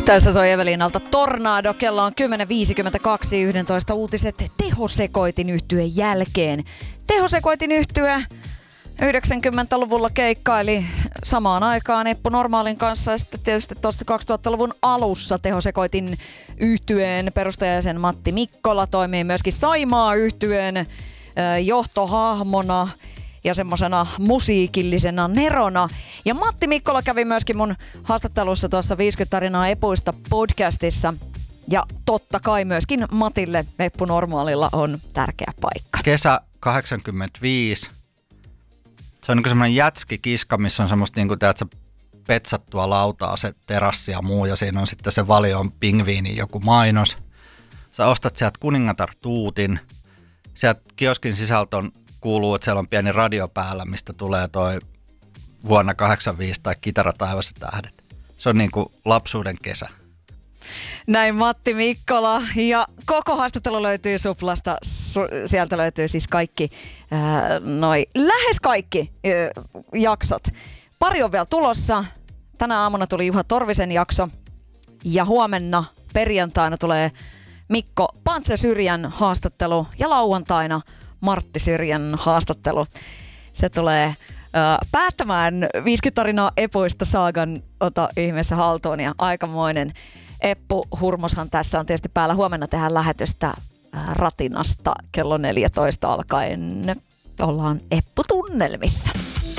Tässä soi Evelinalta Tornado. Kello on 10.52, 11 uutiset tehosekoitin yhtyeen jälkeen. Tehosekoitin yhtye 90-luvulla keikkaili samaan aikaan Eppu Normaalin kanssa ja sitten tietysti tuossa 2000-luvun alussa tehosekoitin yhtyeen perustajajäsen Matti Mikkola toimii myöskin Saimaa yhtyeen johtohahmona ja semmosena musiikillisena nerona. Ja Matti Mikkola kävi myöskin mun haastattelussa tuossa 50 tarinaa Epuista podcastissa. Ja totta kai myöskin Matille Eppu Normaalilla on tärkeä paikka. Kesä 85. Se on niin semmoinen jätskikiska, missä on semmoista niin kuin, petsattua lautaa, se terassi ja muu. Ja siinä on sitten se Valion pingviini joku mainos. Sä ostat sieltä kuningatar tuutin. Sieltä kioskin sisältö kuuluu, että siellä on pieni radio päällä, mistä tulee toi vuonna 85 tai Kitara taivas ja tähdet. Se on niin kuin lapsuuden kesä. Näin Matti Mikkola ja koko haastattelu löytyy Suplasta. Sieltä löytyy siis kaikki, lähes kaikki jaksot. Pari on vielä tulossa. Tänä aamuna tuli Juha Torvisen jakso ja huomenna perjantaina tulee Mikko Pantse-Syrjän haastattelu ja lauantaina Martti Syrjän haastattelu. Se tulee päättämään 50 tarinaa Epuista saagan ota ihmeessä haltuun ja aikamoinen Eppu Hurmoshan tässä on tietysti päällä. Huomenna tehdään lähetystä Ratinasta kello 14 alkaen. Ollaan Eppu-tunnelmissa.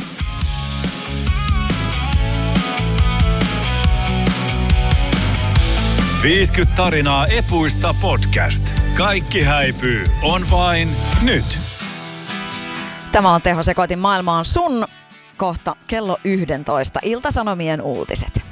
– 50 tarinaa Epuista podcast. Kaikki häipyy on vain nyt. Tämä on Tehosekoitin maailmaan sun kohta kello 11. Ilta-Sanomien uutiset.